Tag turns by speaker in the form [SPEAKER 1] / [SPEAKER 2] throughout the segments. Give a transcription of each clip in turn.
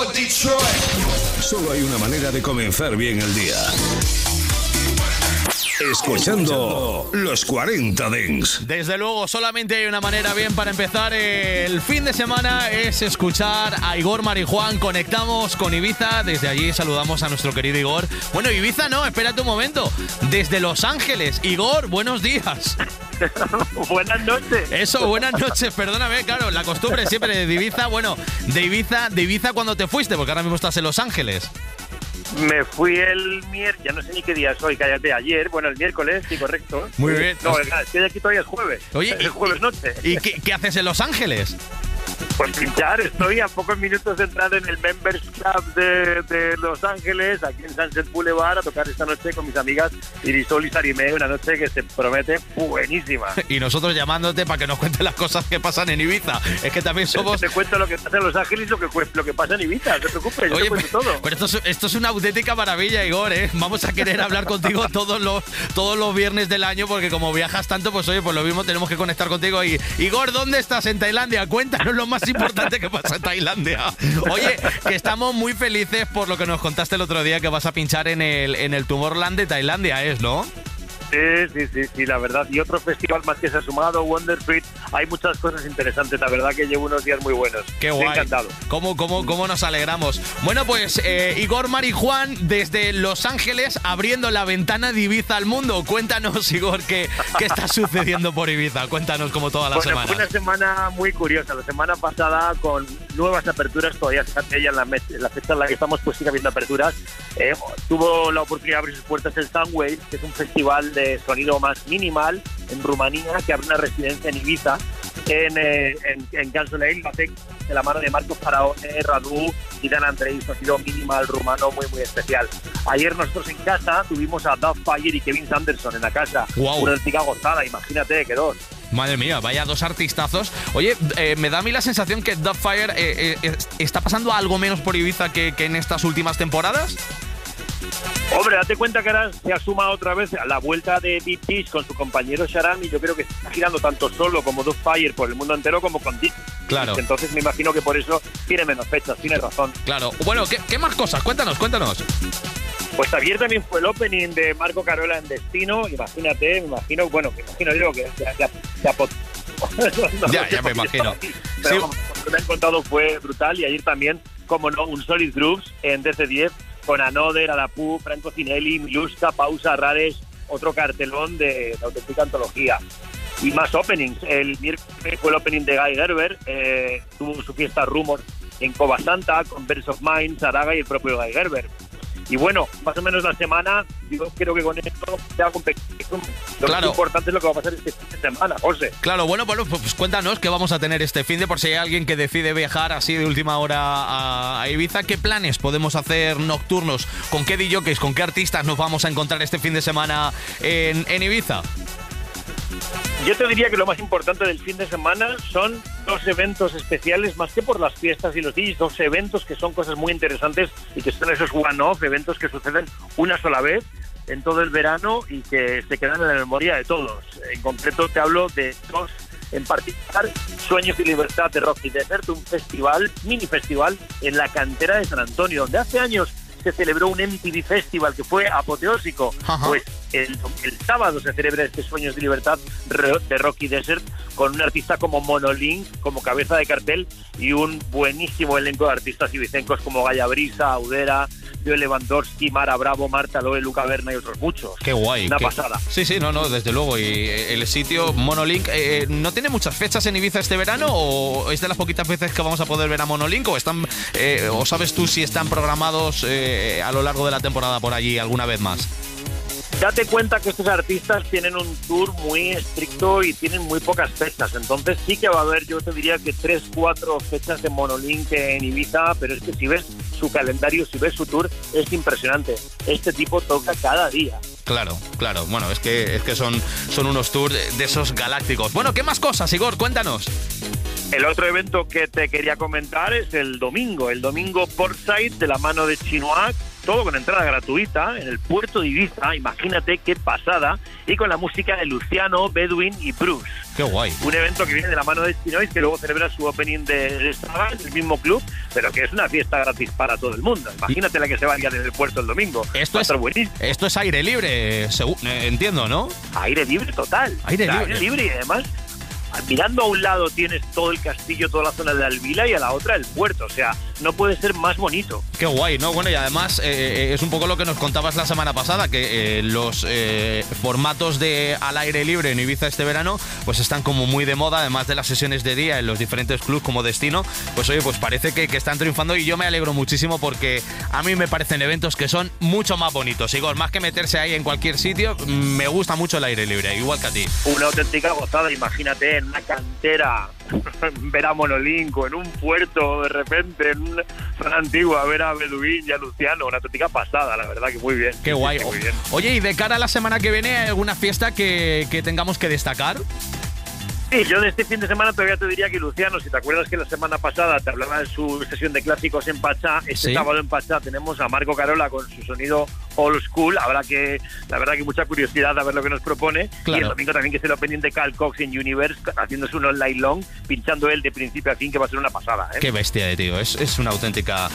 [SPEAKER 1] Solo hay una manera de comenzar bien el día. Escuchando los 40 Dents.
[SPEAKER 2] Desde luego, solamente hay una manera bien para empezar el fin de semana, es escuchar a Igor Marijuán. Conectamos con Ibiza, desde allí saludamos a nuestro querido Igor. Bueno, Ibiza no, espérate un momento, desde Los Ángeles. Igor, buenos días.
[SPEAKER 3] Buenas noches.
[SPEAKER 2] Eso, buenas noches, perdóname, claro, la costumbre siempre de Ibiza. Bueno, de Ibiza cuando te fuiste, porque ahora mismo estás en Los Ángeles.
[SPEAKER 3] Me fui el miércoles, ya no sé ni qué día es hoy, cállate, ayer, bueno, el miércoles, sí, correcto.
[SPEAKER 2] Muy bien.
[SPEAKER 3] No, es que aquí todavía es jueves.
[SPEAKER 2] Oye,
[SPEAKER 3] es jueves noche.
[SPEAKER 2] ¿Y qué haces en Los Ángeles?
[SPEAKER 3] Pues pinchar, estoy a pocos minutos de entrar en el Members Club de Los Ángeles, aquí en Sunset Boulevard, a tocar esta noche con mis amigas Irisol y Sarimé, una noche que se promete buenísima.
[SPEAKER 2] Y nosotros llamándote para que nos cuentes las cosas que pasan en Ibiza. Es que también somos...
[SPEAKER 3] Te cuento lo que pasa en Los Ángeles y lo que pasa en Ibiza, no te preocupes, yo te cuento todo.
[SPEAKER 2] Pero esto es una auténtica maravilla, Igor, ¿eh? Vamos a querer hablar contigo todos los viernes del año, porque como viajas tanto, pues oye, pues lo mismo tenemos que conectar contigo. Y Igor, ¿dónde estás? En Tailandia. Cuéntanos lo más importante que pasa en Tailandia. Oye, que estamos muy felices por lo que nos contaste el otro día, que vas a pinchar en el Tomorrowland de Tailandia, ¿no?
[SPEAKER 3] Sí, la verdad. Y otro festival más que se ha sumado, Wonderfruit. Hay muchas cosas interesantes, la verdad que llevo unos días muy buenos.
[SPEAKER 2] Qué guay.
[SPEAKER 3] Encantado.
[SPEAKER 2] ¿Cómo nos alegramos? Bueno, pues Igor Marijuán desde Los Ángeles, abriendo la ventana de Ibiza al mundo. Cuéntanos, Igor, qué está sucediendo por Ibiza. Cuéntanos como toda la semana.
[SPEAKER 3] Fue una semana muy curiosa. La semana pasada con nuevas aperturas, todavía fíjate ella en la fecha en la que estamos, pues sigue habiendo aperturas. Tuvo la oportunidad de abrir sus puertas el Soundwave, que es un festival de sonido más minimal en Rumanía, que abre una residencia en Ibiza, en Cansolei, lo hace de la mano de Marcos Faraone, Radu y Dan Andrei, sonido minimal rumano muy muy especial. Ayer nosotros en casa tuvimos a Dove Fire y Kevin Sanderson en la casa.
[SPEAKER 2] Wow.
[SPEAKER 3] Una antigua gozada, imagínate, que dos.
[SPEAKER 2] Madre mía, vaya dos artistazos. Oye, me da a mí la sensación que Dove Fire está pasando algo menos por Ibiza que en estas últimas temporadas.
[SPEAKER 3] Hombre, date cuenta que ahora se ha sumado otra vez a la vuelta de Big Fish con su compañero Sharam, y yo creo que está girando tanto solo como Dove Fire por el mundo entero como con Dick.
[SPEAKER 2] Claro.
[SPEAKER 3] Entonces me imagino que por eso tiene menos fechas, tienes razón.
[SPEAKER 2] Claro. Bueno, ¿qué más cosas? Cuéntanos.
[SPEAKER 3] Pues ayer también fue el opening de Marco Carola en Destino. Me imagino yo que
[SPEAKER 2] ya me imagino.
[SPEAKER 3] Pero como me han contado fue brutal, y ayer también, como no, un Solid Grooves en DC10 con Another, Adapú, Franco Cinelli, Miluska, Pausa, Rares, otro cartelón de auténtica antología. Y más openings. El miércoles fue el opening de Guy Gerber, tuvo su fiesta Rumor en Cova Santa con Birds of Mine, Saraga y el propio Guy Gerber. Y bueno, más o menos la semana, yo creo que con esto ya lo más importante es lo que va a pasar este fin de semana, José.
[SPEAKER 2] Claro, bueno, pues cuéntanos qué vamos a tener este fin de, por si hay alguien que decide viajar así de última hora a Ibiza. ¿Qué planes podemos hacer nocturnos? ¿Con qué DJs, con qué artistas nos vamos a encontrar este fin de semana en Ibiza?
[SPEAKER 3] Yo te diría que lo más importante del fin de semana son dos eventos especiales, más que por las fiestas y los DJs, dos eventos que son cosas muy interesantes y que son esos one-off, eventos que suceden una sola vez en todo el verano y que se quedan en la memoria de todos. En concreto te hablo de dos en particular: Sueños y Libertad de Rocky Desert, un festival, mini festival en la cantera de San Antonio, donde hace años se celebró un MTV Festival que fue apoteósico. Ajá. Pues el sábado se celebra este Sueños de Libertad de Rocky Desert con un artista como Monolink como cabeza de cartel y un buenísimo elenco de artistas ibicencos como Gaia Brisa, Audera, Joe Lewandowski, Mara Bravo, Marta Loe, Luca Berna y otros muchos.
[SPEAKER 2] Qué guay.
[SPEAKER 3] Una pasada.
[SPEAKER 2] Sí, no, desde luego. Y el sitio Monolink, ¿no tiene muchas fechas en Ibiza este verano o es de las poquitas veces que vamos a poder ver a Monolink o están, o sabes tú si están programados a lo largo de la temporada por allí alguna vez más?
[SPEAKER 3] Date cuenta que estos artistas tienen un tour muy estricto y tienen muy pocas fechas, entonces sí que va a haber, yo te diría que 3-4 fechas de Monolink en Ibiza, pero es que si ves su calendario, si ves su tour, es impresionante. Este tipo toca cada día.
[SPEAKER 2] Claro. Bueno, es que son unos tours de esos galácticos. Bueno, ¿qué más cosas, Igor? Cuéntanos.
[SPEAKER 3] El otro evento que te quería comentar es el domingo Portside de la mano de Chinoac todo con entrada gratuita en el puerto de Ibiza, imagínate qué pasada, y con la música de Luciano, Bedouin y Bruce.
[SPEAKER 2] ¡Qué guay!
[SPEAKER 3] Un evento que viene de la mano de Spinois, que luego celebra su opening de Saga en el mismo club, pero que es una fiesta gratis para todo el mundo. Imagínate la que se va a liar en el puerto el domingo.
[SPEAKER 2] Esto es aire libre, entiendo, ¿no?
[SPEAKER 3] Aire libre total.
[SPEAKER 2] Aire
[SPEAKER 3] libre y además, mirando a un lado tienes todo el castillo, toda la zona de Alvila y a la otra el puerto. O sea, no puede ser más bonito.
[SPEAKER 2] Qué guay, ¿no? Bueno, y además es un poco lo que nos contabas la semana pasada, que los formatos de al aire libre en Ibiza este verano pues están como muy de moda, además de las sesiones de día en los diferentes clubs como destino. Pues oye, pues parece que están triunfando y yo me alegro muchísimo porque a mí me parecen eventos que son mucho más bonitos. Igor, más que meterse ahí en cualquier sitio, me gusta mucho el aire libre, igual que a ti.
[SPEAKER 3] Una auténtica gozada, imagínate en una cantera ver a Monolink o en un puerto de repente, en una zona antigua, ver a Bedouin y a Luciano, una auténtica pasada, la verdad que muy bien.
[SPEAKER 2] Qué guay.
[SPEAKER 3] Sí, muy bien.
[SPEAKER 2] Oye, y de cara a la semana que viene, ¿hay alguna fiesta que tengamos que destacar?
[SPEAKER 3] Sí, yo de este fin de semana todavía te diría que Luciano, si te acuerdas que la semana pasada te hablaba de su sesión de clásicos en Pachá, sábado en Pachá tenemos a Marco Carola con su sonido old school, la verdad que mucha curiosidad a ver lo que nos propone, claro. Y el domingo también que es el opening de Carl Cox en Universe, haciéndose un online long, pinchando él de principio a fin, que va a ser una pasada, ¿eh?
[SPEAKER 2] Qué bestia de tío, es una auténtica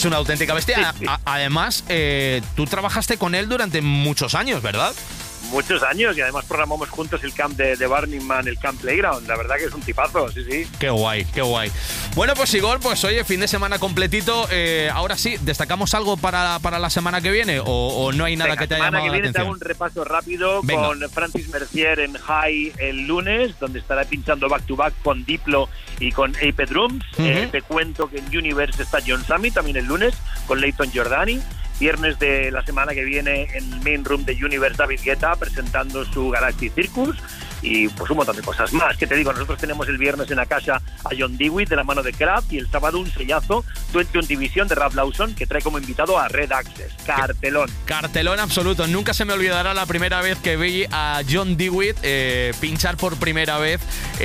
[SPEAKER 2] bestia. Sí. Además, tú trabajaste con él durante muchos años, ¿verdad?
[SPEAKER 3] Muchos años, y además programamos juntos el camp de Burning Man, el Camp Playground. La verdad que es un tipazo, sí.
[SPEAKER 2] Qué guay, qué guay. Bueno, pues Igor, pues oye, fin de semana completito. Ahora sí, ¿destacamos algo para la semana que viene o no hay nada que te haya llamado la atención?
[SPEAKER 3] La semana que viene te hago un repaso rápido. Venga. Con Francis Mercier en High el lunes, donde estará pinchando back to back con Diplo y con Ape Drums. Te cuento que en Universe está John Summit también el lunes, con Leighton Jordani. Viernes de la semana que viene en el main room de Universe, David Guetta presentando su Galaxy Circus y pues un montón de cosas más. Que te digo, nosotros tenemos el viernes en la casa a John Dewey de la mano de Kraft y el sábado un sellazo 21 Division de Ralph Lawson que trae como invitado a Red Access. Cartelón
[SPEAKER 2] absoluto. Nunca se me olvidará la primera vez que vi a John Dewey pinchar por primera vez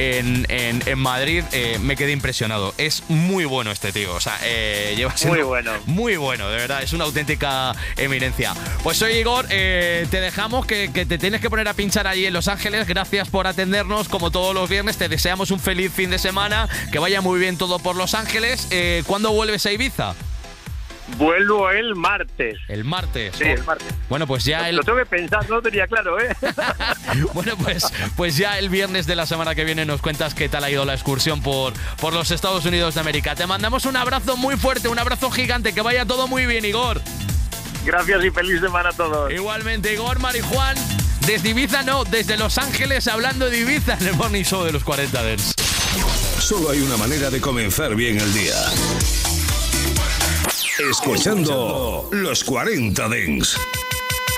[SPEAKER 2] en Madrid. Me quedé impresionado. Es muy bueno este tío. O sea, lleva siendo muy bueno, de verdad. Es una auténtica eminencia. Pues oye, Igor, te dejamos que te tienes que poner a pinchar allí en Los Ángeles. Gracias por atendernos como todos los viernes. Te deseamos un feliz fin de semana, que vaya muy bien todo por Los Ángeles. ¿Cuándo vuelves a Ibiza?
[SPEAKER 3] Vuelvo el martes.
[SPEAKER 2] ¿El martes?
[SPEAKER 3] Sí, el martes.
[SPEAKER 2] Bueno, pues ya
[SPEAKER 3] Lo tengo que pensar, no lo tenía claro, ¿eh?
[SPEAKER 2] Bueno, pues ya el viernes de la semana que viene nos cuentas qué tal ha ido la excursión por los Estados Unidos de América. Te mandamos un abrazo muy fuerte, un abrazo gigante, que vaya todo muy bien, Igor.
[SPEAKER 3] Gracias y feliz semana a todos.
[SPEAKER 2] Igualmente, Igor Marijuán, desde Ibiza, desde Los Ángeles, hablando de Ibiza en el Morning Show de los 40 Dents.
[SPEAKER 1] Solo hay una manera de comenzar bien el día. Escuchando los 40 Dents.